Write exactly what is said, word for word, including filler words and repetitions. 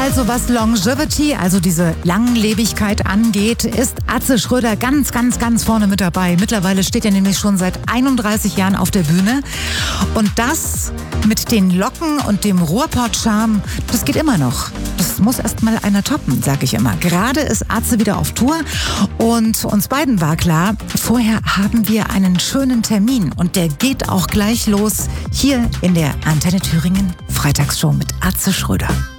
Also was Longevity, also diese Langlebigkeit angeht, ist Atze Schröder ganz, ganz, ganz vorne mit dabei. Mittlerweile steht er nämlich schon seit einunddreißig Jahren auf der Bühne. Und das mit den Locken und dem Ruhrpott-Charme, das geht immer noch. Das muss erst mal einer toppen, sag ich immer. Gerade ist Atze wieder auf Tour und uns beiden war klar, vorher haben wir einen schönen Termin und der geht auch gleich los hier in der Antenne Thüringen Freitagsshow mit Atze Schröder.